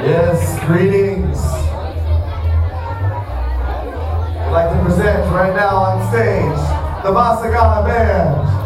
Yes, greetings. I'd like to present right now on stage the Vasagana Band.